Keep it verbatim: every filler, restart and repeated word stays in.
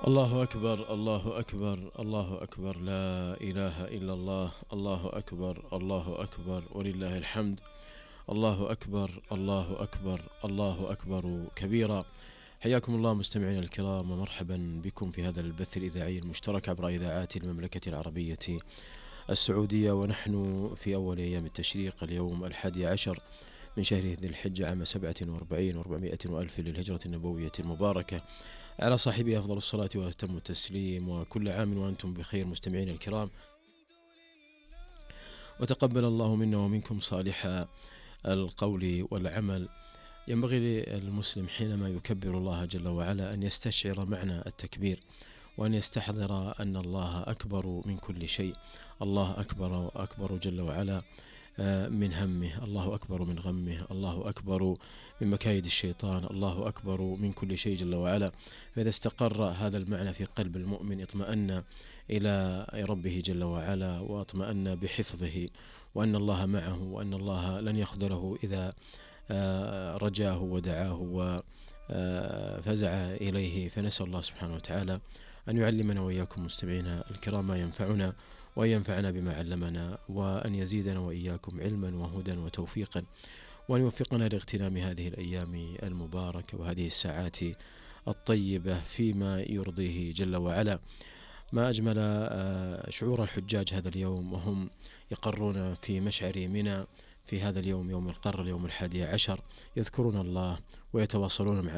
الله أكبر الله أكبر الله أكبر، لا إله إلا الله. الله أكبر الله أكبر ولله الحمد. الله أكبر الله أكبر الله أكبر كبيرا. حياكم الله مستمعينا الكرام، ومرحبا بكم في هذا البث الإذاعي المشترك عبر إذاعات المملكة العربية السعودية، ونحن في أول أيام التشريق، اليوم الحادي عشر من شهر ذي الحجة عام سبعة وأربعين وأربعمائة وألف للهجرة النبوية المباركة، على صاحبها أفضل الصلاة وأتم التسليم، وكل عام وأنتم بخير مستمعين الكرام. وتقبل الله منا ومنكم صالح القول والعمل. ينبغي للمسلم حينما يكبر الله جل وعلا أن يستشعر معنى التكبير، وأن يستحضر أن الله أكبر من كل شيء. الله أكبر وأكبر جل وعلا من همه، الله أكبر من غمه، الله أكبر من مكايد الشيطان، الله أكبر من كل شيء جل وعلا. فإذا استقر هذا المعنى في قلب المؤمن اطمأن إلى ربه جل وعلا، واطمأن بحفظه، وأن الله معه، وأن الله لن يخذله إذا رجاه ودعاه وفزع إليه. فنسأل الله سبحانه وتعالى أن يعلمنا وإياكم مستمعينا الكرام ما ينفعنا، وأن ينفعنا بما علمنا، وأن يزيدنا وإياكم علما وهدى وتوفيقا، وأن يوفقنا لاغتنام هذه الأيام المباركة وهذه الساعات الطيبة فيما يرضيه جل وعلا. ما أجمل شعور الحجاج هذا اليوم وهم يقرون في مشعر منى في هذا اليوم، يوم القر، اليوم الحادي عشر، يذكرون الله ويتواصلون مع